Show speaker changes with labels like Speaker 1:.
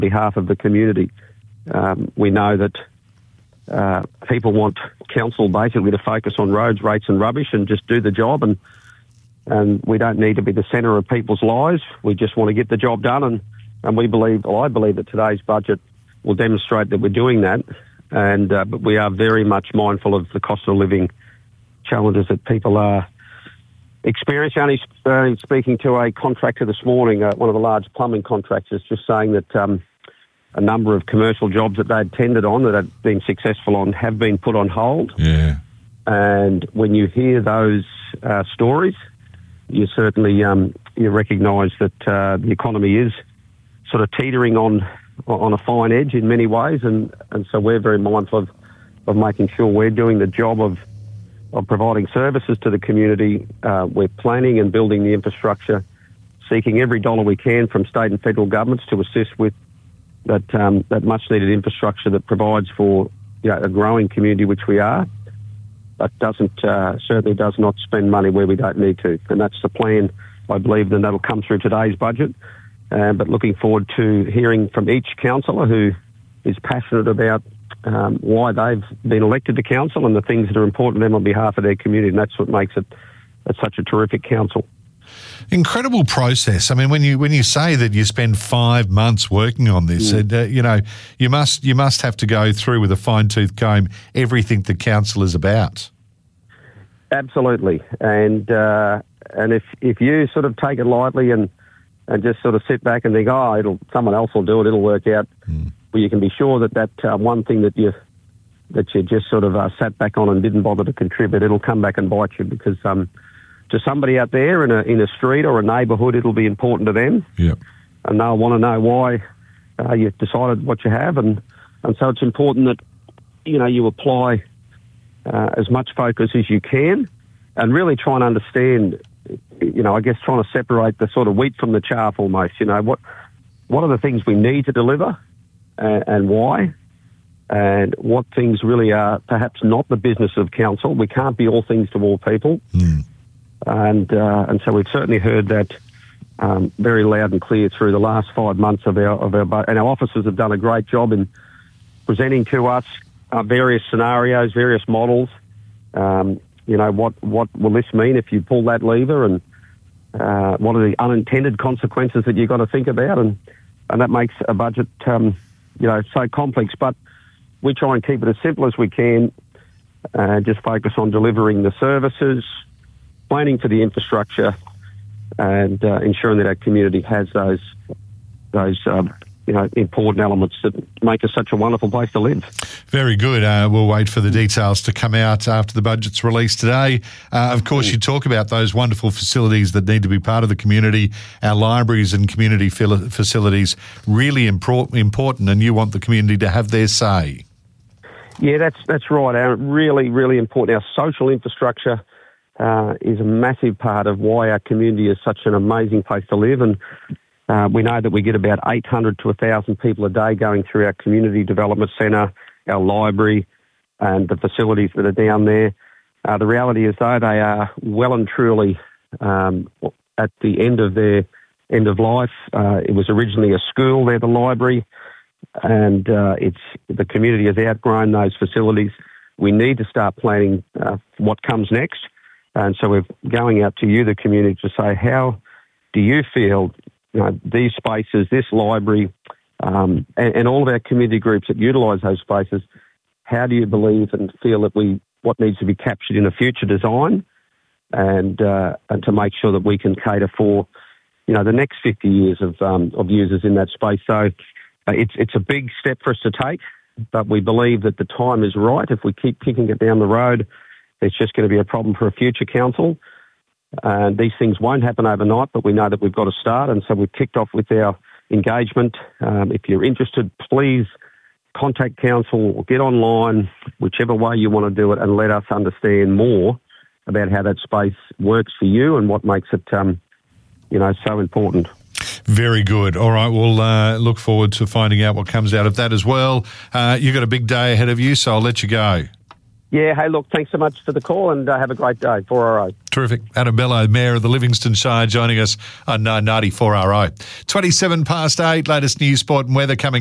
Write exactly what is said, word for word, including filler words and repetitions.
Speaker 1: behalf of the community. Um, we know that uh, people want council basically to focus on roads, rates and rubbish and just do the job, and and we don't need to be the centre of people's lives. We just want to get the job done, and, and we believe, well, I believe that today's budget will demonstrate that we're doing that, and uh, but we are very much mindful of the cost of living challenges that people are experiencing. Only uh, speaking to a contractor this morning, uh, one of the large plumbing contractors, just saying that um, a number of commercial jobs that they'd tendered on, that had been successful on, have been put on hold.
Speaker 2: Yeah. And
Speaker 1: when you hear those uh, stories, you certainly um, you recognise that uh, the economy is sort of teetering on on a fine edge in many ways, and, and so we're very mindful of, of making sure we're doing the job of of providing services to the community. Uh, we're planning and building the infrastructure, seeking every dollar we can from state and federal governments to assist with that um, that much-needed infrastructure that provides for, you know, a growing community, which we are, but doesn't uh, certainly does not spend money where we don't need to. And that's the plan, I believe, and that'll come through today's budget. Uh, but looking forward to hearing from each councillor who is passionate about um, why they've been elected to council and the things that are important to them on behalf of their community. And that's what makes it it's such a terrific council.
Speaker 2: Incredible process. I mean, when you when you say that you spend five months working on this, mm. and, uh, you know, you must you must have to go through with a fine-tooth comb everything the council is about.
Speaker 1: Absolutely, and uh, and if if you sort of take it lightly and and just sort of sit back and think, oh, it'll someone else will do it, it'll work out. Mm. Well, you can be sure that that uh, one thing that you that you just sort of uh, sat back on and didn't bother to contribute, it'll come back and bite you, because um, to somebody out there in a in a street or a neighbourhood, it'll be important to them.
Speaker 2: Yep.
Speaker 1: And they'll want to know why uh, you've decided what you have, and and so it's important that, you know, you apply uh, as much focus as you can, and really try and understand. You know, I guess trying to separate the sort of wheat from the chaff almost. You know, what what are the things we need to deliver, and, and why, and what things really are perhaps not the business of council. We can't be all things to all people,
Speaker 2: mm.
Speaker 1: and uh, and so we've certainly heard that um, very loud and clear through the last five months of our of our and our officers have done a great job in presenting to us uh, various scenarios, various models. Um, You know, what, what will this mean if you pull that lever, and uh, what are the unintended consequences that you've got to think about? And, and that makes a budget, um, you know, so complex. But we try and keep it as simple as we can, uh, just focus on delivering the services, planning for the infrastructure, and uh, ensuring that our community has those, those um, you know, important elements that make us such a wonderful place to live.
Speaker 2: Very good. Uh, we'll wait for the details to come out after the budget's released today. Uh, of course, you talk about those wonderful facilities that need to be part of the community. Our libraries and community fil- facilities, really impor- important, and you want the community to have their say. Yeah,
Speaker 1: that's that's right, Aaron. Really, really important. Our social infrastructure uh, is a massive part of why our community is such an amazing place to live, and Uh, we know that we get about eight hundred to one thousand people a day going through our community development centre, our library, and the facilities that are down there. Uh, the reality is, though, they are well and truly um, at the end of their end of life. Uh, it was originally a school there, the library, and uh, it's the community has outgrown those facilities. We need to start planning uh, what comes next, and so we're going out to you, the community, to say, how do you feel, you know, these spaces, this library, um, and, and all of our community groups that utilise those spaces, how do you believe and feel that we, what needs to be captured in a future design, and uh, and to make sure that we can cater for, you know, the next fifty years of um, of users in that space. So uh, it's it's a big step for us to take, but we believe that the time is right. If we keep kicking it down the road, it's just going to be a problem for a future council. And these things won't happen overnight, but we know that we've got to start, and so we've kicked off with our engagement. Um, if you're interested, please contact council or get online, whichever way you want to do it, and let us understand more about how that space works for you and what makes it, um, you know, so important.
Speaker 2: Very good. All right, we'll uh, look forward to finding out what comes out of that as well. Uh, you've got a big day ahead of you, so I'll let you go.
Speaker 1: Yeah, hey, look, thanks so much for the call and uh, have a great day. four R O.
Speaker 2: Terrific. Adam Bello, Mayor of the Livingston Shire, joining us on nine ninety four R O. twenty-seven past eight, latest news, sport and weather coming